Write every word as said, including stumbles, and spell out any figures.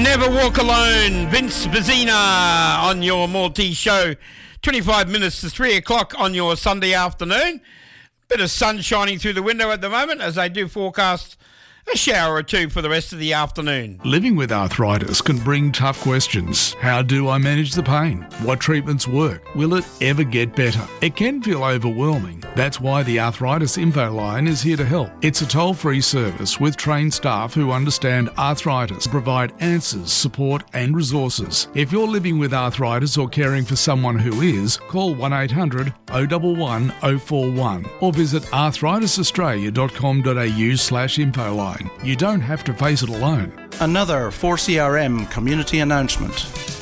Never Walk Alone, Vince Bazzina on your Maltese show. twenty-five minutes to three o'clock on your Sunday afternoon. Bit of sun shining through the window at the moment as they do forecast a shower or two for the rest of the afternoon. Living with arthritis can bring tough questions. How do I manage the pain? What treatments work? Will it ever get better? It can feel overwhelming. That's why the Arthritis Info Line is here to help. It's a toll-free service with trained staff who understand arthritis, provide answers, support and resources. If you're living with arthritis or caring for someone who is, call one eight hundred oh one one oh four one or visit arthritis australia dot com dot a u slash infoline. You don't have to face it alone. Another four C R M community announcement.